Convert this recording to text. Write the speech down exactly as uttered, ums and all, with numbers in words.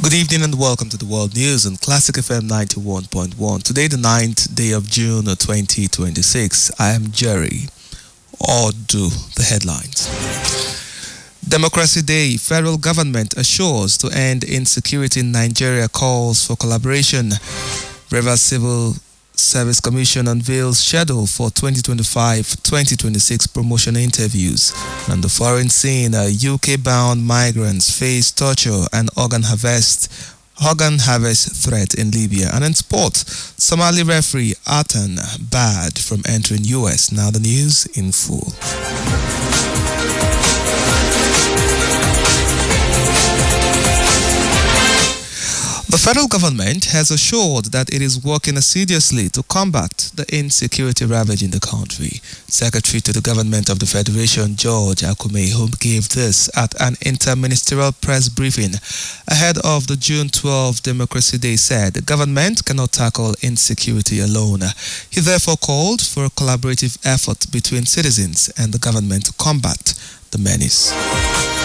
Good evening and welcome to the World News on Classic F M ninety-one point one. Today, the ninth day of June twenty twenty-six. I am Jerry. Or do the headlines. Democracy Day. Federal government assures to end insecurity in Nigeria, calls for collaboration. Rivers Civil Service Commission unveils schedule for twenty twenty-five to twenty twenty-six promotion interviews. On the foreign scene, U K-bound migrants face torture and organ harvest, organ harvest threat in Libya. And in sport, Somali referee Atan barred from entering U S. Now the news in full. The federal government has assured that it is working assiduously to combat the insecurity ravaging the country. Secretary to the Government of the Federation, George Akume, who gave this at an interministerial press briefing ahead of the June twelfth Democracy Day, said the government cannot tackle insecurity alone. He therefore called for a collaborative effort between citizens and the government to combat the menace.